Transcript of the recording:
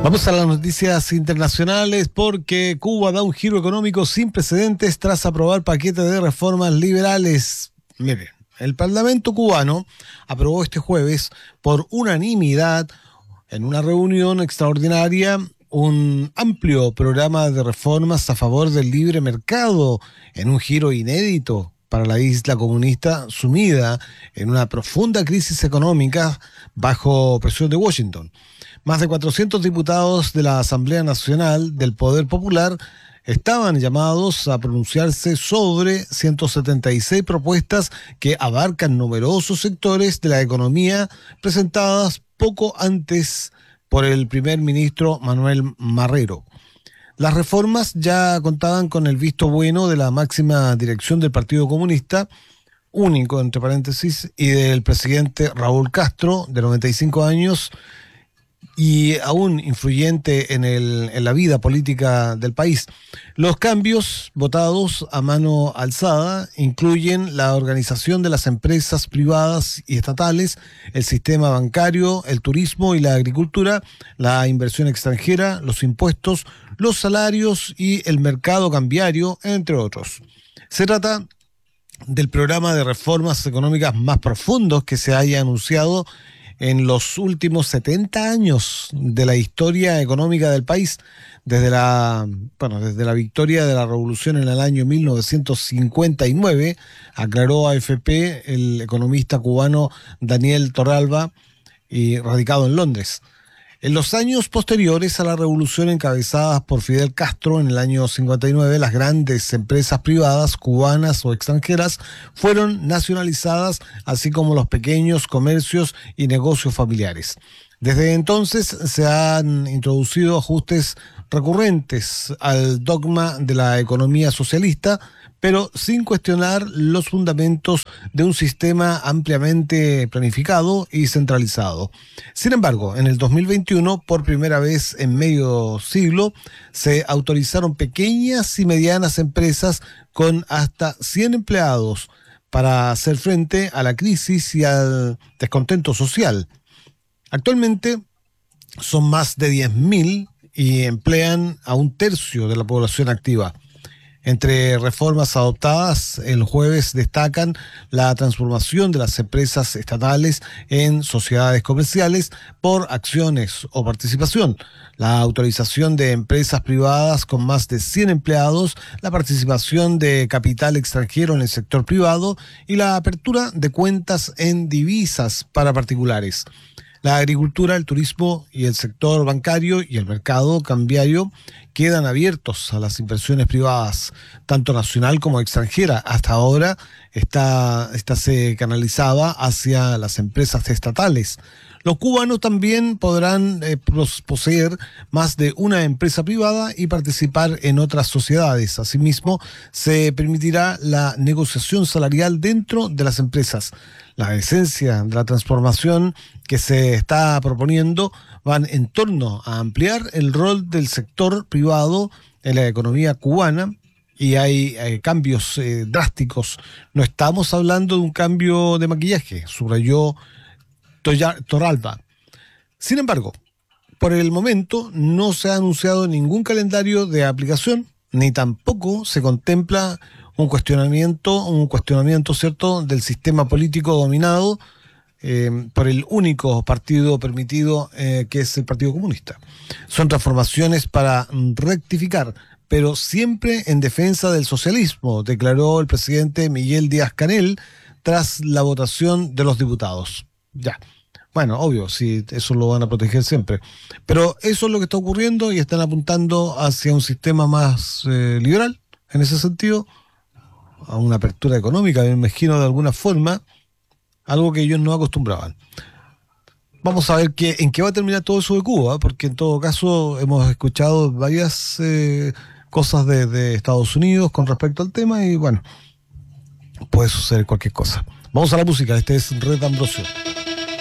Vamos a las noticias internacionales porque Cuba da un giro económico sin precedentes tras aprobar paquete de reformas liberales. Miren, el Parlamento cubano aprobó este jueves por unanimidad en una reunión extraordinaria un amplio programa de reformas a favor del libre mercado en un giro inédito para la isla comunista sumida en una profunda crisis económica bajo presión de Washington. Más de 400 diputados de la Asamblea Nacional del Poder Popular estaban llamados a pronunciarse sobre 176 propuestas que abarcan numerosos sectores de la economía presentadas poco antes por el primer ministro Manuel Marrero. Las reformas ya contaban con el visto bueno de la máxima dirección del Partido Comunista, único entre paréntesis, y del presidente Raúl Castro, de 95 años, y aún influyente en la vida política del país. Los cambios votados a mano alzada incluyen la organización de las empresas privadas y estatales, el sistema bancario, el turismo y la agricultura, la inversión extranjera, los impuestos, los salarios y el mercado cambiario, entre otros. Se trata del programa de reformas económicas más profundos que se haya anunciado en los últimos 70 años de la historia económica del país, desde la victoria de la revolución en el año 1959, aclaró a AFP el economista cubano Daniel Torralba, y radicado en Londres. En los años posteriores a la revolución encabezadas por Fidel Castro en el año 59, las grandes empresas privadas, cubanas o extranjeras, fueron nacionalizadas, así como los pequeños comercios y negocios familiares. Desde entonces se han introducido ajustes recurrentes al dogma de la economía socialista, pero sin cuestionar los fundamentos de un sistema ampliamente planificado y centralizado. Sin embargo, en el 2021, por primera vez en medio siglo, se autorizaron pequeñas y medianas empresas con hasta 100 empleados para hacer frente a la crisis y al descontento social. Actualmente son más de 10.000 y emplean a un tercio de la población activa. Entre reformas adoptadas el jueves destacan la transformación de las empresas estatales en sociedades comerciales por acciones o participación, la autorización de empresas privadas con más de 100 empleados, la participación de capital extranjero en el sector privado y la apertura de cuentas en divisas para particulares. La agricultura, el turismo y el sector bancario y el mercado cambiario quedan abiertos a las inversiones privadas, tanto nacional como extranjera. Hasta ahora esta se canalizaba hacia las empresas estatales. Los cubanos también podrán poseer más de una empresa privada y participar en otras sociedades. Asimismo, se permitirá la negociación salarial dentro de las empresas. La esencia de la transformación que se está proponiendo van en torno a ampliar el rol del sector privado en la economía cubana, y hay cambios drásticos. No estamos hablando de un cambio de maquillaje, subrayó Torralba. Sin embargo, por el momento no se ha anunciado ningún calendario de aplicación, ni tampoco se contempla un cuestionamiento cierto del sistema político dominado por el único partido permitido, que es el Partido Comunista. Son transformaciones para rectificar, pero siempre en defensa del socialismo, declaró el presidente Miguel Díaz-Canel tras la votación de los diputados. Ya. Bueno, obvio, sí, eso lo van a proteger siempre. Pero eso es lo que está ocurriendo y están apuntando hacia un sistema más liberal, en ese sentido, a una apertura económica, me imagino, de alguna forma, algo que ellos no acostumbraban. Vamos a ver en qué va a terminar todo eso de Cuba, porque en todo caso hemos escuchado varias cosas de Estados Unidos con respecto al tema y bueno, puede suceder cualquier cosa. Vamos a la música, este es Red Ambrosio.